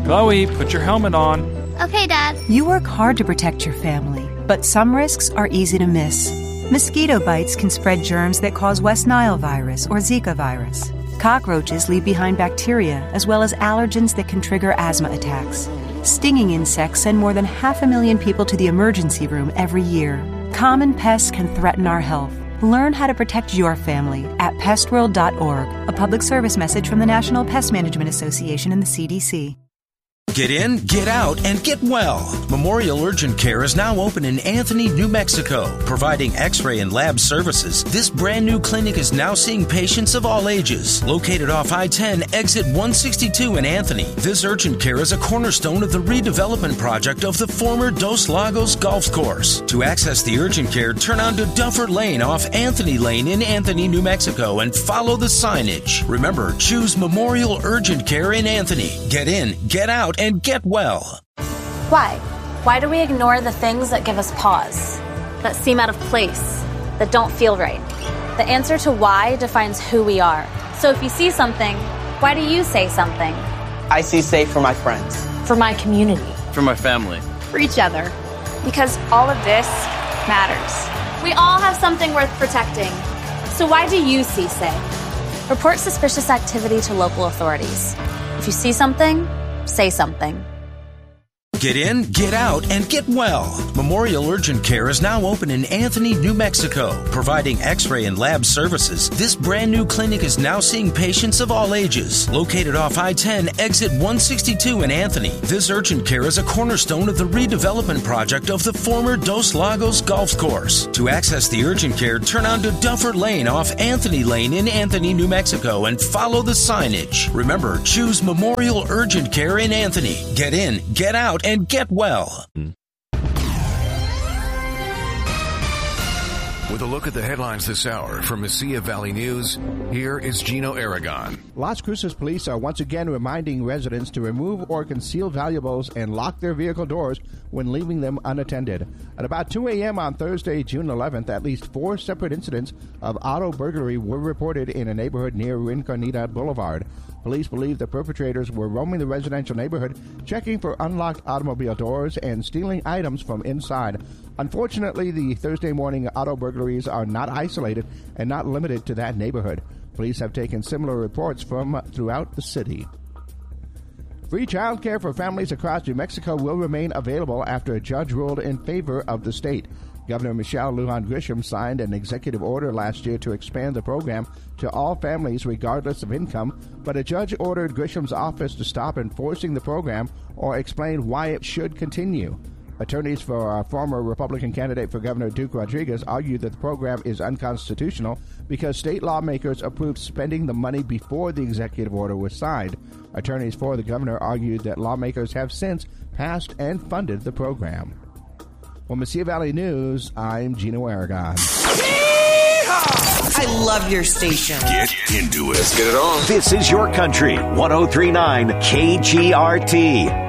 Chloe, put your helmet on. Okay, Dad. You work hard to protect your family, but some risks are easy to miss. Mosquito bites can spread germs that cause West Nile virus or Zika virus. Cockroaches leave behind bacteria as well as allergens that can trigger asthma attacks. Stinging insects send more than 500,000 people to the emergency room every year. Common pests can threaten our health. Learn how to protect your family at pestworld.org, a public service message from the National Pest Management Association and the CDC. Get in, get out, and get well. Memorial Urgent Care is now open in Anthony, New Mexico, providing x-ray and lab services. This brand new clinic is now seeing patients of all ages. Located off I-10, exit 162 in Anthony, this urgent care is a cornerstone of the redevelopment project of the former Dos Lagos Golf Course. To access the urgent care, turn onto Duffer Lane off Anthony Lane in Anthony, New Mexico, and follow the signage. Remember, choose Memorial Urgent Care in Anthony. Get in, get out, and get well. Why? Why do we ignore the things that give us pause, that seem out of place, that don't feel right? The answer to why defines who we are. So if you see something, why do you say something? I see safe for my friends. For my community. For my family. For each other. Because all of this matters. We all have something worth protecting. So why do you see safe? Report suspicious activity to local authorities. If you see something, say something. Get in, get out, and get well. Memorial Urgent Care is now open in Anthony, New Mexico, providing x-ray and lab services. This brand new clinic is now seeing patients of all ages. Located off I-10, exit 162 in Anthony, this urgent care is a cornerstone of the redevelopment project of the former Dos Lagos Golf Course. To access the urgent care, turn onto Duffer Lane off Anthony Lane in Anthony, New Mexico, and follow the signage. Remember, choose Memorial Urgent Care in Anthony. Get in, get out, and get well. With a look at the headlines this hour from Mesilla Valley News, here is Gino Aragon. Las Cruces police are once again reminding residents to remove or conceal valuables and lock their vehicle doors when leaving them unattended. At about 2 a.m. on Thursday, June 11th, at least 4 separate incidents of auto burglary were reported in a neighborhood near Rinconada Boulevard. Police believe the perpetrators were roaming the residential neighborhood, checking for unlocked automobile doors and stealing items from inside. Unfortunately, the Thursday morning auto burglaries are not isolated and not limited to that neighborhood. Police have taken similar reports from throughout the city. Free child care for families across New Mexico will remain available after a judge ruled in favor of the state. Governor Michelle Lujan Grisham signed an executive order last year to expand the program to all families regardless of income, but a judge ordered Grisham's office to stop enforcing the program or explain why it should continue. Attorneys for our former Republican candidate for Governor Duke Rodriguez argue that the program is unconstitutional because state lawmakers approved spending the money before the executive order was signed. Attorneys for the governor argued that lawmakers have since passed and funded the program. For Mesilla Valley News, I'm Gino Aragon. I love your station. Get into it. Let's get it on. This is your country, 103.9 KGRT.